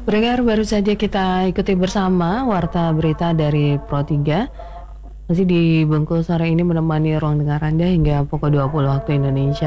Pendengar, baru saja kita ikuti bersama Warta Berita dari Pro 3. Masih di Bengkulu sore ini menemani ruang dengar Anda hingga pukul 20 waktu Indonesia